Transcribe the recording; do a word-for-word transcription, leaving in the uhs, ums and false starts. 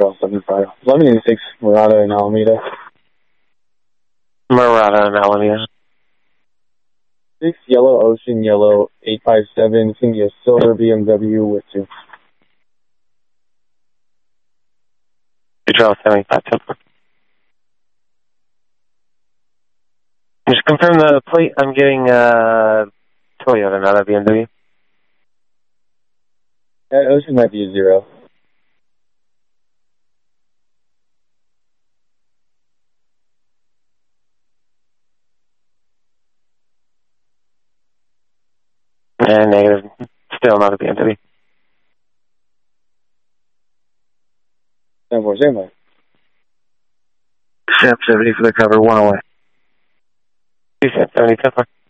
Trail seventy-five. eleven eighty-six, Murata and Alameda. Murata and Alameda. six, Yellow Ocean, Yellow, eight five seven. It's going to be a silver B M W with two. Trail seventy-five, Temple. Just confirm the plate. I'm getting uh, Toyota, not a B M W. That Ocean might be a zero. And negative. Still not a B M W. ten four, standby. Step seventy for the cover, one away. Two seventy, ten four.